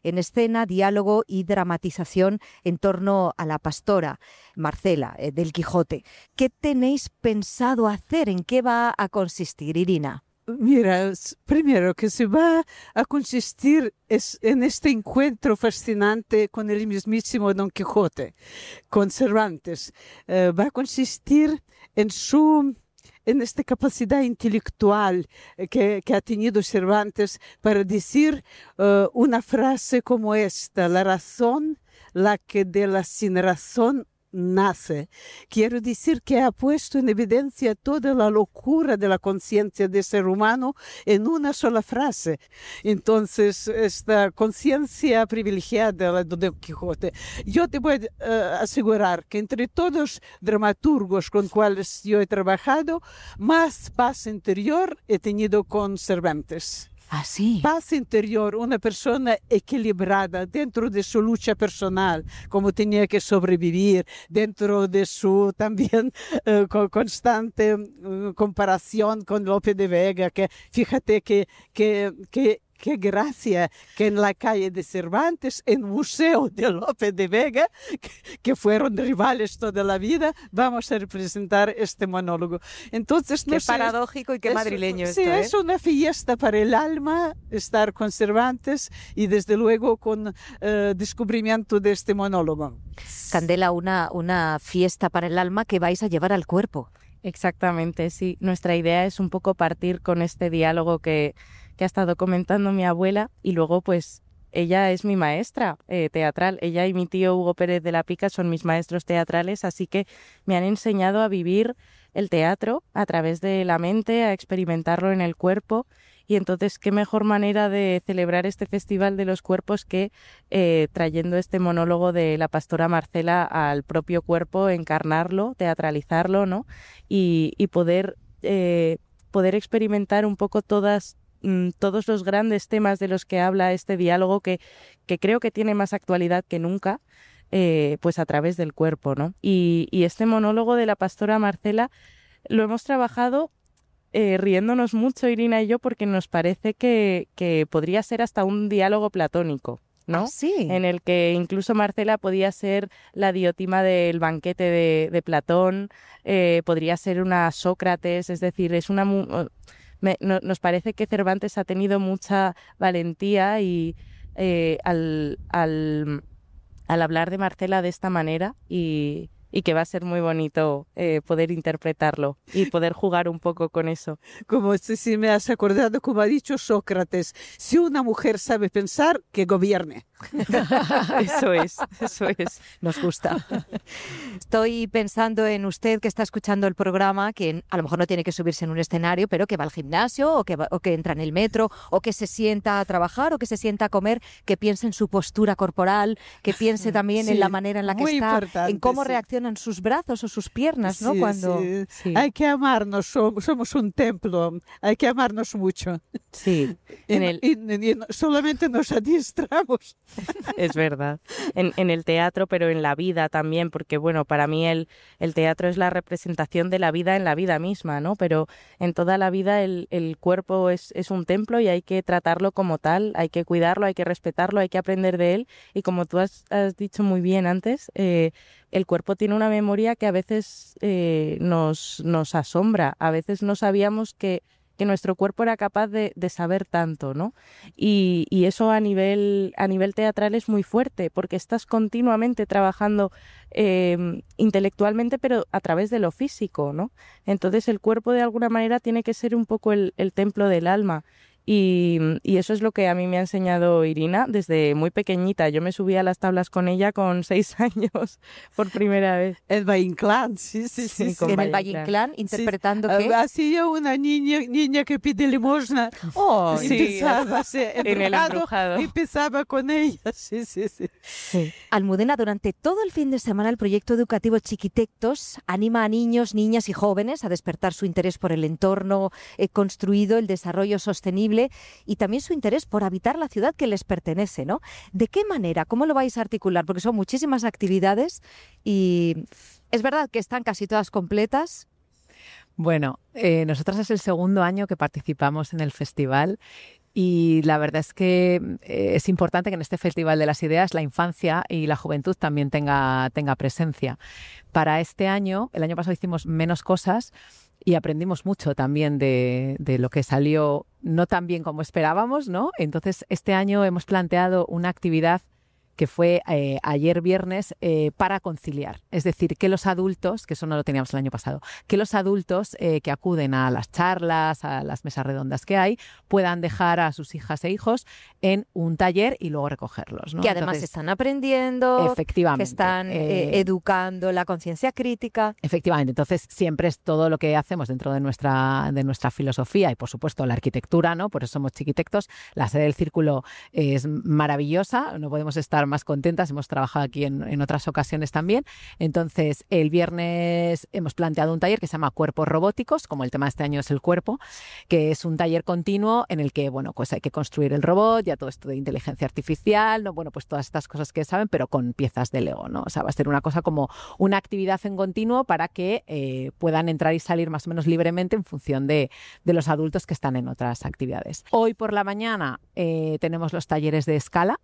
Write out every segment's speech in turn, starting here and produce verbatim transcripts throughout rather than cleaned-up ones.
en escena, diálogo y dramatización en torno a la pastora Marcela eh, del Quijote. ¿Qué tenéis pensado hacer? ¿En qué va a consistir, Irina? Mira, primero que se va a consistir es en este encuentro fascinante con el mismísimo Don Quijote, con Cervantes. Eh, va a consistir en su en esta capacidad intelectual que, que ha tenido Cervantes para decir uh, una frase como esta: la razón, la que de la sin razón nace. Quiero decir que ha puesto en evidencia toda la locura de la conciencia del ser humano en una sola frase. Entonces, esta conciencia privilegiada de Don Quijote, yo te voy a uh, asegurar que entre todos los dramaturgos con cuales yo he trabajado, más paz interior he tenido con Cervantes. ¿Ah, sí? Paz interior, una persona equilibrada dentro de su lucha personal, como tenía que sobrevivir, dentro de su también uh, constante uh, comparación con Lope de Vega, que fíjate que, que, que qué gracia que en la calle de Cervantes, en Museo de Lope de Vega, que, que fueron rivales toda la vida, vamos a representar este monólogo. Entonces, no qué sé, paradójico y qué es, madrileño sí, esto, ¿eh? es una fiesta para el alma estar con Cervantes y desde luego con uh, descubrimiento de este monólogo. Candela, una, una fiesta para el alma que vais a llevar al cuerpo. Exactamente, sí. Nuestra idea es un poco partir con este diálogo que, que ha estado comentando mi abuela y luego pues ella es mi maestra eh, teatral. Ella y mi tío Hugo Pérez de la Pica son mis maestros teatrales, así que me han enseñado a vivir el teatro a través de la mente, a experimentarlo en el cuerpo. Y entonces, qué mejor manera de celebrar este Festival de los Cuerpos que eh, trayendo este monólogo de la pastora Marcela al propio cuerpo, encarnarlo, teatralizarlo, ¿no? Y, y poder, eh, poder experimentar un poco todas, mm, todos los grandes temas de los que habla este diálogo que, que creo que tiene más actualidad que nunca, eh, pues a través del cuerpo, ¿no? Y, y este monólogo de la pastora Marcela lo hemos trabajado Eh, riéndonos mucho, Irina y yo, porque nos parece que, que podría ser hasta un diálogo platónico, ¿no? ¿Ah, sí? En el que incluso Marcela podía ser la Diotima del banquete de, de Platón, eh, podría ser una Sócrates, es decir, es una me, no, nos parece que Cervantes ha tenido mucha valentía y eh, al, al, al hablar de Marcela de esta manera y y que va a ser muy bonito eh, poder interpretarlo y poder jugar un poco con eso. Como si, si me has acordado, como ha dicho Sócrates, si una mujer sabe pensar, que gobierne. Eso es, eso es. Nos gusta. Estoy pensando en usted que está escuchando el programa, que a lo mejor no tiene que subirse en un escenario, pero que va al gimnasio o que, va, o que entra en el metro o que se sienta a trabajar o que se sienta a comer, que piense en su postura corporal, que piense también sí, en la manera en la que está, en cómo sí. reaccionan sus brazos o sus piernas, ¿no? Sí, Cuando sí. Sí. Hay que amarnos, somos, somos un templo, hay que amarnos mucho. Sí. Y, En el... y, y, y solamente nos adiestramos. Es verdad. En, en el teatro, pero en la vida también, porque bueno, para mí el, el teatro es la representación de la vida en la vida misma, ¿no? Pero en toda la vida el, el cuerpo es, es un templo y hay que tratarlo como tal, hay que cuidarlo, hay que respetarlo, hay que aprender de él. Y como tú has, has dicho muy bien antes, eh, el cuerpo tiene una memoria que a veces eh, nos, nos asombra. A veces no sabíamos que que nuestro cuerpo era capaz de, de saber tanto, ¿no? Y, y eso a nivel, a nivel teatral es muy fuerte, porque estás continuamente trabajando eh, intelectualmente, pero a través de lo físico, ¿no? Entonces el cuerpo de alguna manera tiene que ser un poco el, el templo del alma. Y, y eso es lo que a mí me ha enseñado Irina desde muy pequeñita. Yo me subí a las tablas con ella con seis años por primera vez. El Valle Inclán, sí, sí, sí. sí, sí. En el Valle Inclán, interpretando sí. que... Hacía una niña, niña que pide limosna. Oh, y sí. Empezaba, sí, en el embrujado. Empezaba con ella, sí, sí, sí, sí. Almudena, durante todo el fin de semana el proyecto educativo Chiquitectos anima a niños, niñas y jóvenes a despertar su interés por el entorno eh, construido, el desarrollo sostenible y también su interés por habitar la ciudad que les pertenece, ¿no? ¿De qué manera? ¿Cómo lo vais a articular? Porque son muchísimas actividades y es verdad que están casi todas completas. Bueno, eh, nosotras es el segundo año que participamos en el festival Y la verdad es que eh, es importante que en este Festival de las Ideas la infancia y la juventud también tenga, tenga presencia. Para este año, el año pasado hicimos menos cosas y aprendimos mucho también de, de lo que salió no tan bien como esperábamos, ¿no? Entonces, este año hemos planteado una actividad que fue eh, ayer viernes eh, para conciliar. Es decir, que los adultos, que eso no lo teníamos el año pasado, que los adultos eh, que acuden a las charlas, a las mesas redondas que hay, puedan dejar a sus hijas e hijos en un taller y luego recogerlos, ¿no? Que además Entonces, están aprendiendo, efectivamente, que están eh, eh, educando la conciencia crítica. Efectivamente, entonces siempre es todo lo que hacemos dentro de nuestra, de nuestra filosofía y por supuesto la arquitectura, ¿no? Por eso somos chiquitectos. La sede del Círculo es maravillosa, no podemos estar más contentas, hemos trabajado aquí en, en otras ocasiones también. Entonces el viernes hemos planteado un taller que se llama Cuerpos Robóticos, como el tema de este año es el cuerpo, que es un taller continuo en el que, bueno, pues hay que construir el robot, ya todo esto de inteligencia artificial, ¿no? Bueno, pues todas estas cosas que saben, pero con piezas de Lego, ¿no? O sea, va a ser una cosa como una actividad en continuo para que eh, puedan entrar y salir más o menos libremente en función de, de los adultos que están en otras actividades. Hoy por la mañana eh, tenemos los talleres de escala.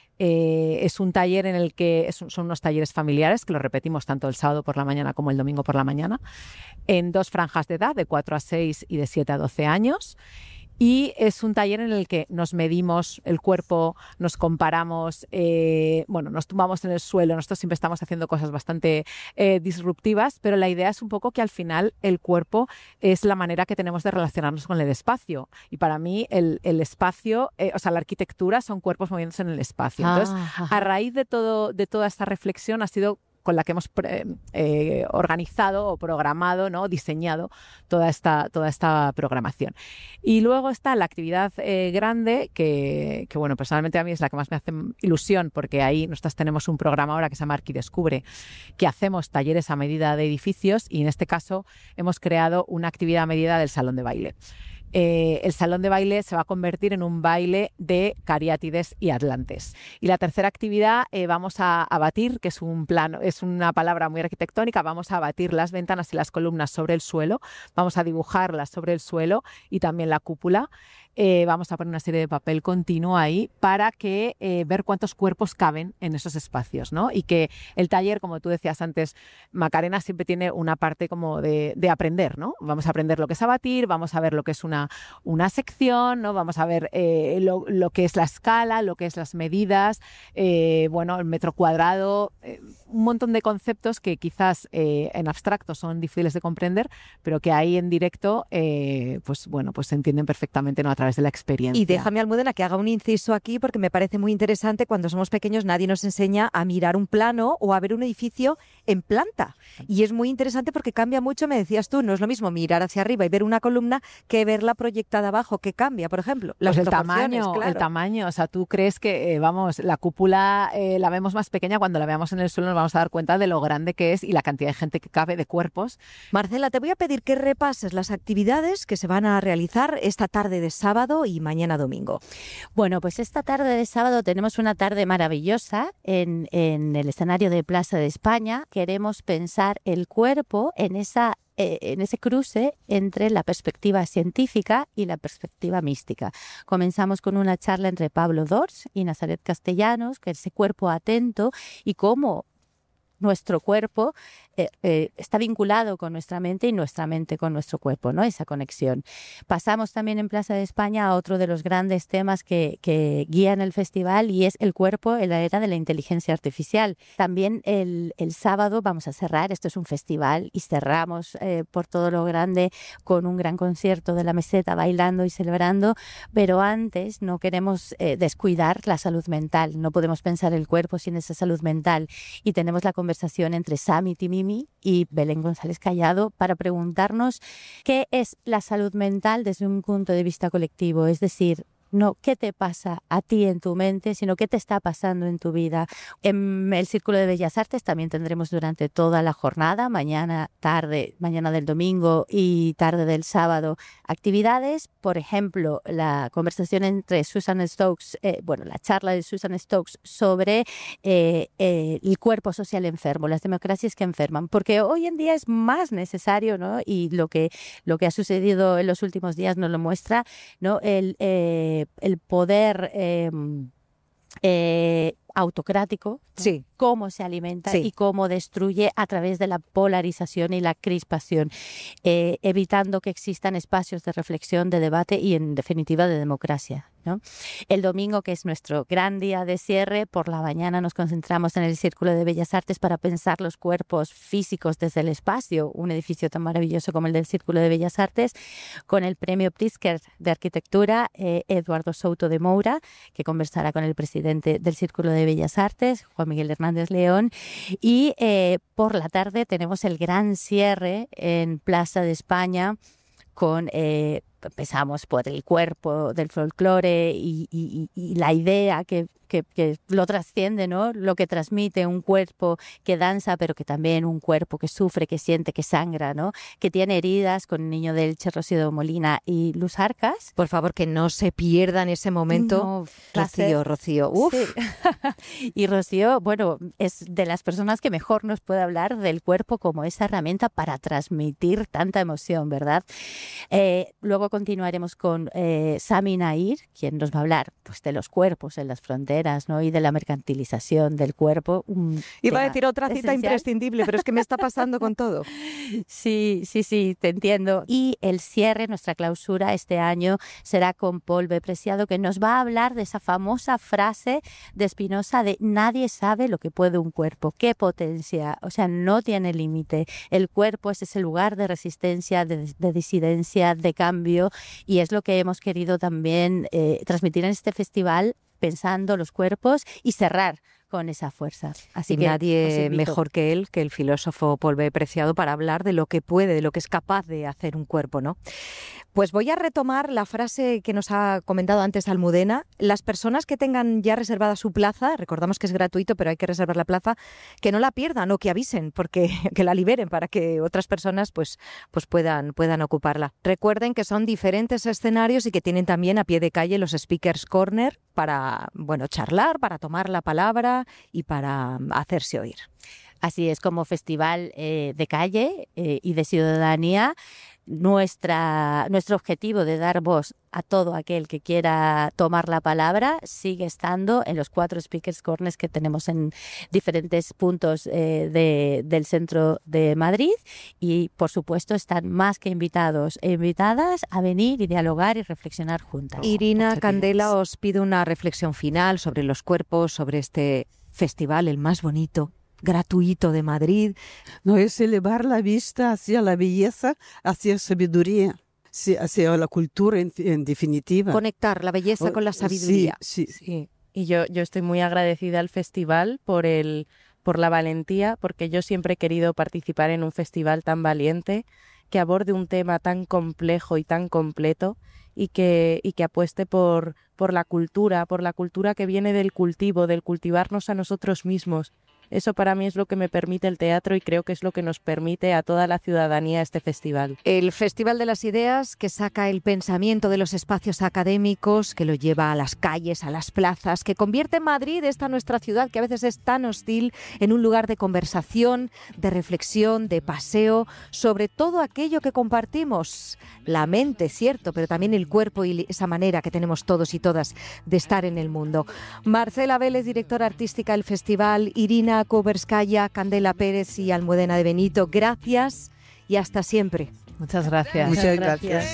Eh, es un taller en el que es, son unos talleres familiares que lo repetimos tanto el sábado por la mañana como el domingo por la mañana en dos franjas de edad, de cuatro a seis y de siete a doce años. Y es un taller en el que nos medimos el cuerpo, nos comparamos, eh, bueno, nos tumbamos en el suelo. Nosotros siempre estamos haciendo cosas bastante eh, disruptivas, pero la idea es un poco que al final el cuerpo es la manera que tenemos de relacionarnos con el espacio. Y para mí el, el espacio, eh, o sea, la arquitectura son cuerpos moviéndose en el espacio. Entonces, Ah, a raíz de, todo, de toda esta reflexión ha sido con la que hemos eh, organizado o programado, ¿no? Diseñado toda esta, toda esta programación. Y luego está la actividad eh, grande, que, que bueno, personalmente a mí es la que más me hace ilusión, porque ahí nosotros tenemos un programa ahora que se llama Arquidescubre, que hacemos talleres a medida de edificios y en este caso hemos creado una actividad a medida del salón de baile. Eh, el salón de baile se va a convertir en un baile de cariátides y atlantes. Y la tercera actividad eh, vamos a abatir, que es un plano, es una palabra muy arquitectónica, vamos a abatir las ventanas y las columnas sobre el suelo, vamos a dibujarlas sobre el suelo y también la cúpula. Eh, vamos a poner una serie de papel continuo ahí para que eh, ver cuántos cuerpos caben en esos espacios, ¿no? Y que el taller, como tú decías antes, Macarena, siempre tiene una parte como de, de aprender, ¿no? Vamos a aprender lo que es abatir, vamos a ver lo que es una, una sección, ¿no? Vamos a ver eh, lo, lo que es la escala, lo que es las medidas, eh, bueno, el metro cuadrado, eh, un montón de conceptos que quizás eh, en abstracto son difíciles de comprender, pero que ahí en directo, eh, pues bueno, pues se entienden perfectamente, ¿no? A través de la experiencia. y déjame, Almudena, que haga un inciso aquí porque me parece muy interesante. Cuando somos pequeños nadie nos enseña a mirar un plano o a ver un edificio en planta. Y es muy interesante porque cambia mucho, me decías tú, no es lo mismo mirar hacia arriba y ver una columna que verla proyectada abajo, que cambia, por ejemplo. Las Pues el proporciones, tamaño, claro. el tamaño, o sea, tú crees que, eh, vamos, la cúpula eh, la vemos más pequeña, cuando la veamos en el suelo nos vamos a dar cuenta de lo grande que es y la cantidad de gente que cabe, de cuerpos. Marcela, te voy a pedir que repases las actividades que se van a realizar esta tarde de sábado y mañana domingo. Bueno, pues esta tarde de sábado tenemos una tarde maravillosa en, en el escenario de Plaza de España. Queremos pensar el cuerpo en esa eh, en ese cruce entre la perspectiva científica y la perspectiva mística. Comenzamos con una charla entre Pablo Dors y Nazaret Castellanos, que es ese cuerpo atento y cómo nuestro cuerpo eh, eh, está vinculado con nuestra mente y nuestra mente con nuestro cuerpo, ¿no? Esa conexión. Pasamos también en Plaza de España a otro de los grandes temas que, que guían el festival y es el cuerpo en la era de la inteligencia artificial. También el, el sábado vamos a cerrar, esto es un festival y cerramos eh, por todo lo grande con un gran concierto de la Meseta bailando y celebrando, pero antes no queremos eh, descuidar la salud mental, no podemos pensar el cuerpo sin esa salud mental y tenemos la conversación entre Sami Timimi y Belén González Callado para preguntarnos qué es la salud mental desde un punto de vista colectivo, es decir, no qué te pasa a ti en tu mente, sino qué te está pasando en tu vida. En el Círculo de Bellas Artes también tendremos durante toda la jornada, mañana, tarde, mañana del domingo y tarde del sábado, actividades. Por ejemplo, la conversación entre Susan Stokes, eh, bueno, la charla de Susan Stokes sobre eh, eh, el cuerpo social enfermo, las democracias que enferman, porque hoy en día es más necesario, ¿no? Y lo que, lo que ha sucedido en los últimos días nos lo muestra, ¿no? El... Eh, eh, el poder eh, eh, autocrático, ¿no? Sí. Cómo se alimenta Sí. y cómo destruye a través de la polarización y la crispación, eh, evitando que existan espacios de reflexión, de debate y, en definitiva, de democracia, ¿no? El domingo, que es nuestro gran día de cierre, por la mañana nos concentramos en el Círculo de Bellas Artes para pensar los cuerpos físicos desde el espacio, un edificio tan maravilloso como el del Círculo de Bellas Artes, con el premio Pritzker de Arquitectura, eh, Eduardo Souto de Moura, que conversará con el presidente del Círculo de Bellas Artes, Juan Miguel Hernández León, y eh, por la tarde tenemos el gran cierre en Plaza de España con... Eh, empezamos por el cuerpo del folclore y, y, y la idea que, que, que lo trasciende, ¿no? Lo que transmite un cuerpo que danza, pero que también un cuerpo que sufre, que siente, que sangra, ¿no? Que tiene heridas, con el niño del Elche, Rocío Molina y Luz Arcas. Por favor, que no se pierdan ese momento. No, Rocío, Rocío. Uf. Sí. Y Rocío, bueno, es de las personas que mejor nos puede hablar del cuerpo como esa herramienta para transmitir tanta emoción, ¿verdad? Eh, luego continuaremos con eh, Sami Nair, quien nos va a hablar pues, de los cuerpos en las fronteras, ¿no? Y de la mercantilización del cuerpo. Un Iba a tema decir otra cita esencial. imprescindible, pero es que me está pasando con todo. Sí, sí, sí, te entiendo. Y el cierre, nuestra clausura este año, será con Paul B. Preciado, que nos va a hablar de esa famosa frase de Spinoza de nadie sabe lo que puede un cuerpo, qué potencia, o sea, no tiene límite. El cuerpo es ese lugar de resistencia, de, de disidencia, de cambio, y es lo que hemos querido también eh, transmitir en este festival, pensando los cuerpos y cerrar con esa fuerza. Así y que nadie mejor que él, que el filósofo Paul B. Preciado, para hablar de lo que puede, de lo que es capaz de hacer un cuerpo, ¿no? Pues voy a retomar la frase que nos ha comentado antes Almudena. Las personas que tengan ya reservada su plaza, recordamos que es gratuito, pero hay que reservar la plaza, que no la pierdan o que avisen, porque que la liberen para que otras personas pues, pues puedan, puedan ocuparla. Recuerden que son diferentes escenarios y que tienen también a pie de calle los Speakers Corner para, bueno, charlar, para tomar la palabra y para hacerse oír. Así es, como festival eh, de calle eh, y de ciudadanía, nuestra, nuestro objetivo de dar voz a todo aquel que quiera tomar la palabra sigue estando en los cuatro Speakers Corners que tenemos en diferentes puntos eh, de, del centro de Madrid, y por supuesto están más que invitados e invitadas a venir y dialogar y reflexionar juntas. Irina, Candela, os pido una reflexión final sobre los cuerpos, sobre este festival, el más bonito, gratuito de Madrid. No es elevar la vista hacia la belleza, hacia sabiduría, sí, hacia la cultura en, en definitiva. Conectar la belleza O- con la sabiduría. Sí, sí. Sí, y yo, yo estoy muy agradecida al festival por el, por la valentía, porque yo siempre he querido participar en un festival tan valiente, que aborde un tema tan complejo y tan completo, y que, y que apueste por, por la cultura, por la cultura que viene del cultivo, del cultivarnos a nosotros mismos. Eso para mí es lo que me permite el teatro y creo que es lo que nos permite a toda la ciudadanía este festival. El Festival de las Ideas, que saca el pensamiento de los espacios académicos, que lo lleva a las calles, a las plazas, que convierte Madrid, esta nuestra ciudad, que a veces es tan hostil, en un lugar de conversación, de reflexión, de paseo, sobre todo aquello que compartimos. La mente, cierto, pero también el cuerpo y esa manera que tenemos todos y todas de estar en el mundo. Marcela Vélez, directora artística del festival, Irina Kuberskaya, Candela Pérez y Almudena de Benito, gracias y hasta siempre. Muchas gracias. Muchas gracias.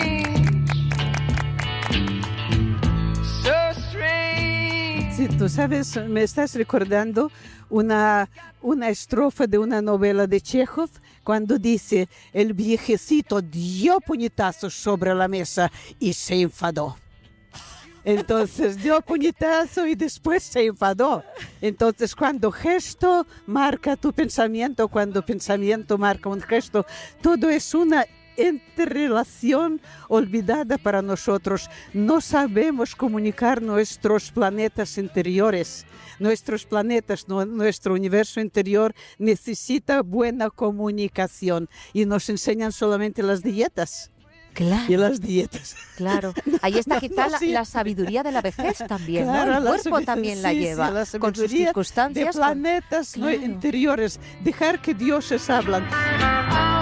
Sí, tú sabes, me estás recordando una, una estrofa de una novela de Chekhov cuando dice: el viejecito dio puñetazos sobre la mesa y se enfadó. Entonces dio puñetazo y después se enfadó. Entonces cuando gesto marca tu pensamiento, cuando pensamiento marca un gesto, todo es una interrelación olvidada para nosotros. No sabemos comunicar nuestros planetas interiores. Nuestros planetas, no, nuestro universo interior necesita buena comunicación y nos enseñan solamente las dietas. Claro. Y las dietas. Claro, ahí está No, quizá no, la, sí. la sabiduría de la vez también, Claro, ¿no? El la cuerpo sabiduría- también la sí, sí, lleva, la con sus sabiduría circunstancias. de con- planetas Claro. interiores. Dejar que dioses hablan.